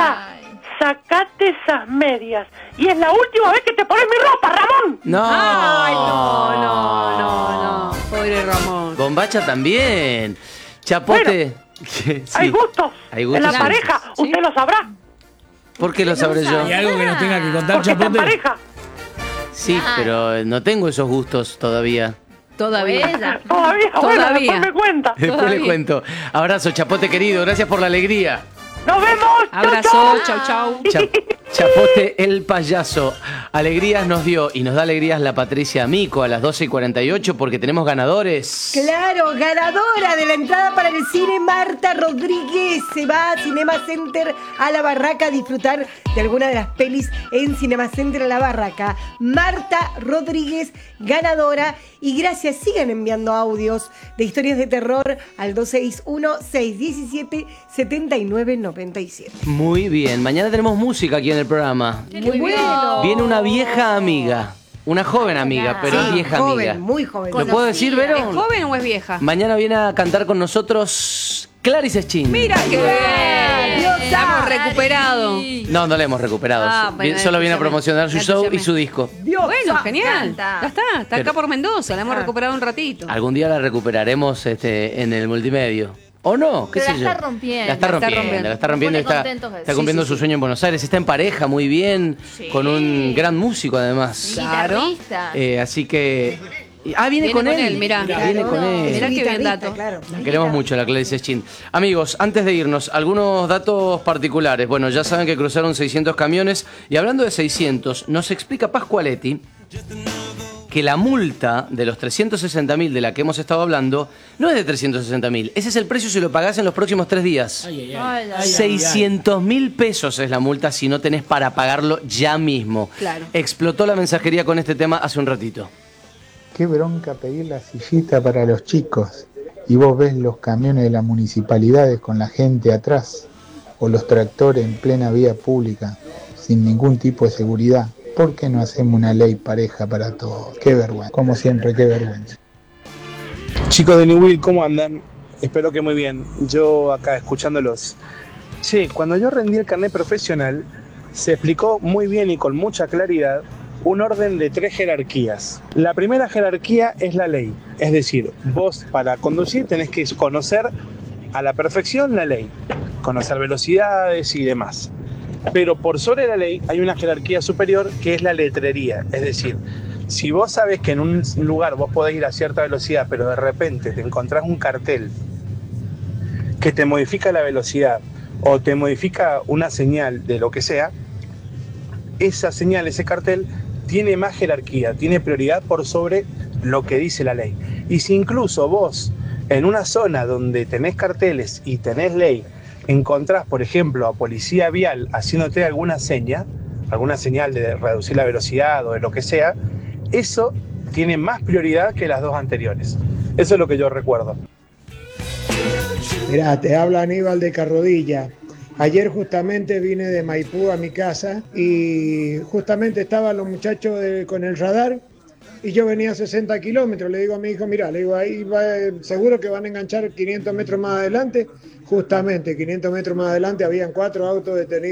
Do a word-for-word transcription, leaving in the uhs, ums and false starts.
Anda, sacate esas medias. Y es la última vez que te pones mi ropa, Ramón. No. Ay, no, no, no, no. Pobre Ramón. Bombacha también. Chapote. Bueno, sí. hay gustos. Hay gustos en la en pareja, ¿sí? usted lo sabrá. ¿Por qué lo sabré yo? ¿Y algo que nos tenga que contar, Porque está en Chapote? pareja. Sí, Claro. pero no tengo esos gustos todavía. Todavía. Ella. Todavía, bueno, Todavía. después me cuenta. Después Todavía. le cuento. Abrazo, Chapote querido. Gracias por la alegría. ¡Nos vemos! ¡Chau, Abrazo, chau! chau, chau. Cha- Chapote el payaso. Alegrías nos dio y nos da alegrías la Patricia Mico a las doce y cuarenta y ocho porque tenemos ganadores. Claro, ganadora de la entrada para el cine, Marta Rodríguez. Se va a Cinema Center a La Barraca a disfrutar de alguna de las pelis en Cinema Center a La Barraca. Marta Rodríguez, ganadora. Y gracias, sigan enviando audios de historias de terror al dos seis uno, seis uno siete, siete nueve nueve siete. Muy bien. Mañana tenemos música aquí en el programa. Muy bueno. Viene una vieja amiga. Una joven amiga, pero Sí, vieja joven, amiga. muy joven. ¿Lo puedo decir, ¿Es Vero? joven o es vieja? Mañana viene a cantar con nosotros Clarice Chin. Mira qué bien. Diosa. La hemos recuperado. No, no la hemos recuperado. Ah, Vi- bueno, Solo viene a escúchame. promocionar su Me show y entusiasmé. su disco. Dios. Bueno, genial. encanta. Ya está, está Pero- acá por Mendoza, la hemos recuperado un ratito. Algún día la recuperaremos este, en el multimedio. ¿O no? ¿Qué Pero sé la yo? está rompiendo. La está La está rompiendo, rompiendo. la está rompiendo. Me pone Está, contentos eso. está cumpliendo Sí, su sí, sueño en Buenos Aires. Está en pareja muy bien, Sí. con un gran músico además. Claro. Guitarrista. Eh, así que... Ah, viene, Viene con, con él. él, mirá. Viene Claro. con él. Mirá qué bien Guitarrista, dato. claro. La queremos mucho, la Clarice Chin. Amigos, antes de irnos, algunos datos particulares. Bueno, ya saben que cruzaron seiscientos camiones. Y hablando de seiscientos, nos explica Pascualetti que la multa de los trescientos sesenta mil de la que hemos estado hablando no es de trescientos sesenta mil. Ese es el precio si lo pagás en los próximos tres días. Ay, ay, ay. Ay, ay, ay. seiscientos mil pesos es la multa si no tenés para pagarlo ya mismo. Claro. Explotó la mensajería con este tema hace un ratito. Qué bronca pedir la sillita para los chicos y vos ves los camiones de las municipalidades con la gente atrás o los tractores en plena vía pública sin ningún tipo de seguridad. ¿Por qué no hacemos una ley pareja para todos? Qué vergüenza, como siempre, qué vergüenza. Chicos de New Will, ¿cómo andan? Espero que muy bien. Yo acá escuchándolos. Sí, cuando yo rendí el carnet profesional, se explicó muy bien y con mucha claridad un orden de tres jerarquías. La primera jerarquía es la ley. Es decir, vos para conducir tenés que conocer a la perfección la ley. Conocer velocidades y demás. Pero por sobre la ley hay una jerarquía superior que es la letrería. Es decir, si vos sabés que en un lugar vos podés ir a cierta velocidad, pero de repente te encontrás un cartel que te modifica la velocidad o te modifica una señal de lo que sea, esa señal, ese cartel, tiene más jerarquía, tiene prioridad por sobre lo que dice la ley. Y si incluso vos, en una zona donde tenés carteles y tenés ley, encontrás, por ejemplo, a policía vial haciéndote alguna seña, alguna señal de reducir la velocidad o de lo que sea, eso tiene más prioridad que las dos anteriores. Eso es lo que yo recuerdo. Mirá, te habla Aníbal de Carrodilla. Ayer justamente vine de Maipú a mi casa y justamente estaban los muchachos de- con el radar y yo venía a sesenta kilómetros. Le digo a mi hijo, mira, le digo, ahí va, seguro que van a enganchar quinientos metros más adelante. Justamente quinientos metros más adelante habían cuatro autos detenidos.